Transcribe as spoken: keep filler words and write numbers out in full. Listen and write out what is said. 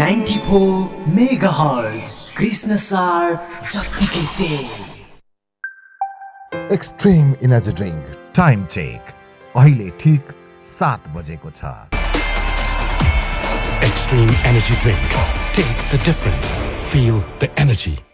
ninety-four megahertz Krishna सार जत्तिकै तेज। Extreme energy drink time check अहिले ठीक सात बजेको छ। Extreme Energy Drink. Taste the difference. Feel the energy.